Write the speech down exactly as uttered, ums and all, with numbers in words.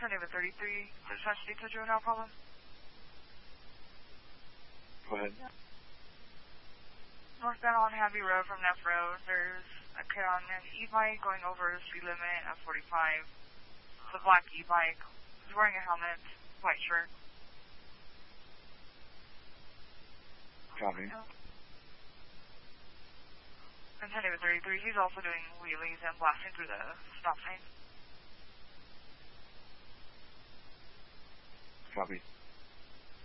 Sunday with thirty-three, dispatch detail Joe, no problem. Go ahead. Northbound on Happy Road from Neff Road, there's a kid on an e-bike going over the speed limit at forty-five. It's a black e-bike. He's wearing a helmet, white shirt. Copy. Yeah. And Sunday with thirty-three, he's also doing wheelies and blasting through the stop sign. Copy.